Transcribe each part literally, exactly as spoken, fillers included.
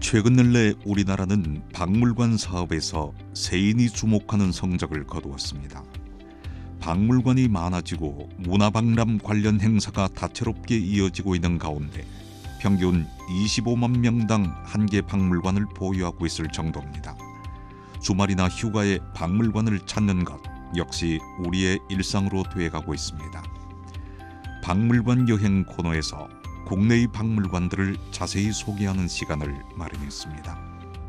최근 근래 우리나라는 박물관 사업에서 세인이 주목하는 성적을 거두었습니다. 박물관이 많아지고 문화박람 관련 행사가 다채롭게 이어지고 있는 가운데 평균 이십오만 명당 한 개 박물관을 보유하고 있을 정도입니다. 주말이나 휴가에 박물관을 찾는 것 역시 우리의 일상으로 되어가고 있습니다. 박물관 여행 코너에서 국내의 박물관들을 자세히 소개하는 시간을 마련했습니다.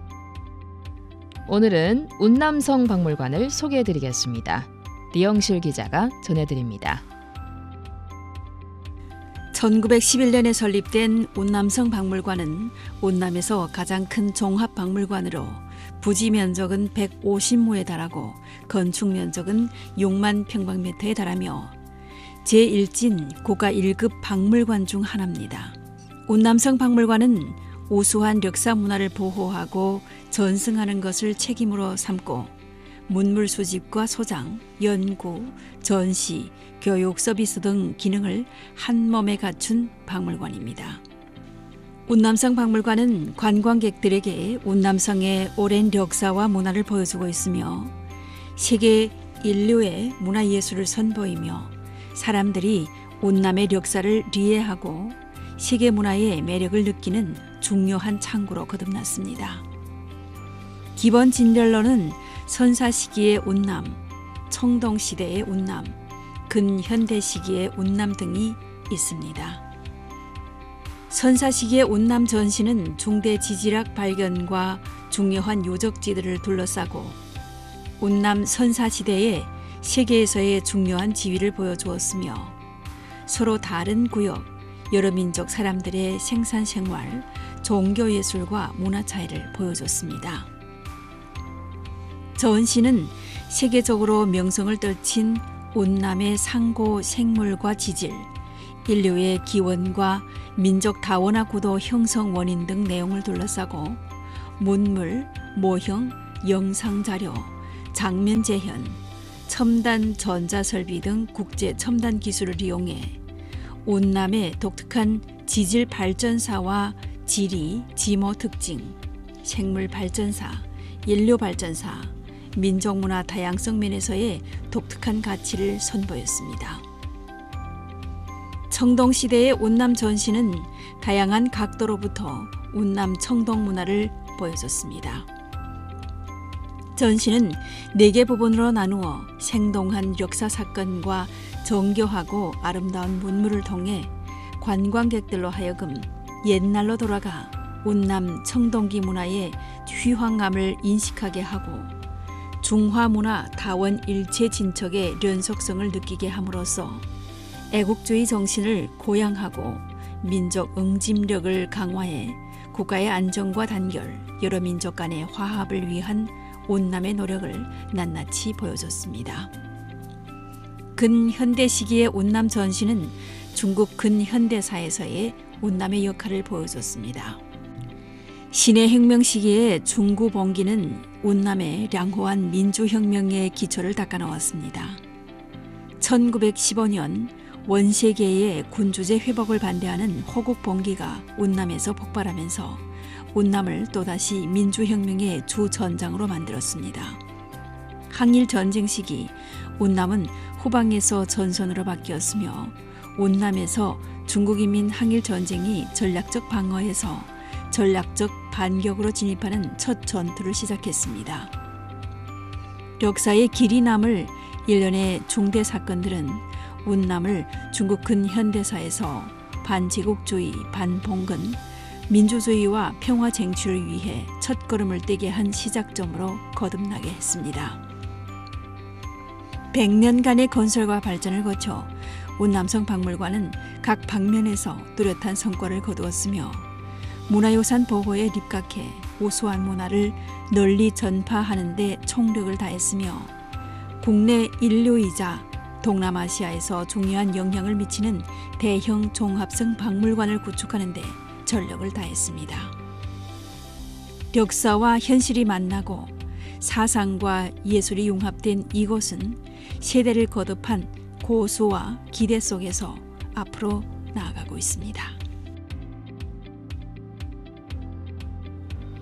오늘은 운남성 박물관을 소개해드리겠습니다. 리영실 기자가 전해드립니다. 천구백십일 년에 설립된 운남성 박물관은 운남에서 가장 큰 종합박물관으로 부지 면적은 백오십 무에 달하고 건축 면적은 육만 평방미터에 달하며 제일 진 국가 일 급 박물관 중 하나입니다. 운남성 박물관은 우수한 역사 문화를 보호하고 전승하는 것을 책임으로 삼고 문물 수집과 소장, 연구, 전시, 교육 서비스 등 기능을 한 몸에 갖춘 박물관입니다. 운남성 박물관은 관광객들에게 운남성의 오랜 역사와 문화를 보여주고 있으며 세계 인류의 문화예술을 선보이며 사람들이 운남의 역사를 이해하고 세계 문화의 매력을 느끼는 중요한 창구로 거듭났습니다. 기본 진열로는 선사 시기의 운남, 청동 시대의 운남, 근현대 시기의 운남 등이 있습니다. 선사 시기의 운남 전시는 중대 지질학 발견과 중요한 요적지들을 둘러싸고 운남 선사 시대에 세계에서의 중요한 지위를 보여주었으며 서로 다른 구역, 여러 민족 사람들의 생산 생활, 종교 예술과 문화 차이를 보여줬습니다. 전시는 세계적으로 명성을 떨친 운남의 상고 생물과 지질, 인류의 기원과 민족 다원화 구도 형성 원인 등 내용을 둘러싸고 문물, 모형, 영상 자료, 장면 재현, 첨단 전자설비 등 국제 첨단 기술을 이용해 운남의 독특한 지질 발전사와 지리, 지모 특징, 생물 발전사, 인류 발전사, 민족문화 다양성 면에서의 독특한 가치를 선보였습니다. 청동시대의 운남 전시는 다양한 각도로부터 운남 청동 문화를 보여줬습니다. 전시는 네 개 부분으로 나누어 생동한 역사 사건과 정교하고 아름다운 문물을 통해 관광객들로 하여금 옛날로 돌아가 운남 청동기 문화의 휘황감을 인식하게 하고 중화문화 다원 일체 진척의 연속성을 느끼게 함으로써 애국주의 정신을 고양하고 민족 응집력을 강화해 국가의 안정과 단결, 여러 민족 간의 화합을 위한 운남의 노력을 낱낱이 보여줬습니다. 근현대 시기의 운남 전시는 중국 근현대사에서의 운남의 역할을 보여줬습니다. 신해혁명 시기의 중구봉기는 운남의 량호한 민주혁명의 기초를 닦아놓았습니다. 천구백십오 년 원세계의 군주제 회복을 반대하는 호국봉기가 운남에서 폭발하면서 운남을 또다시 민주혁명의 주전장으로 만들었습니다. 항일전쟁 시기 운남은 후방에서 전선으로 바뀌었으며 운남에서 중국인민 항일전쟁이 전략적 방어에서 전략적 반격으로 진입하는 첫 전투를 시작했습니다. 역사의 길이 남을 일련의 중대 사건들은 운남을 중국 근현대사에서 반제국주의, 반봉건, 민주주의와 평화 쟁취를 위해 첫걸음을 떼게 한 시작점으로 거듭나게 했습니다. 백 년간의 건설과 발전을 거쳐 운남성 박물관은 각 방면에서 뚜렷한 성과를 거두었으며 문화유산 보호에 입각해 우수한 문화를 널리 전파하는 데 총력을 다했으며 국내 인류이자 동남아시아에서 중요한 영향을 미치는 대형 종합성 박물관을 구축하는 데 전력을 다했습니다. 역사와 현실이 만나고 사상과 예술이 융합된 이곳은 세대를 거듭한 고수와 기대 속에서 앞으로 나아가고 있습니다.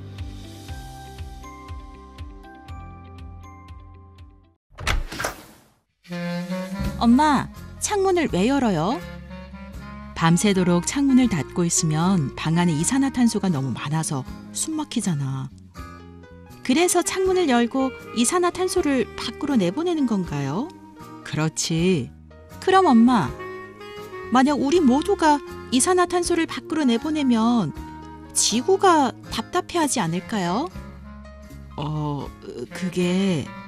엄마, 창문을 왜 열어요? 밤새도록 창문을 닫고 있으면 방 안에 이산화탄소가 너무 많아서 숨 막히잖아. 그래서 창문을 열고 이산화탄소를 밖으로 내보내는 건가요? 그렇지. 그럼 엄마, 만약 우리 모두가 이산화탄소를 밖으로 내보내면 지구가 답답해하지 않을까요? 어, 그게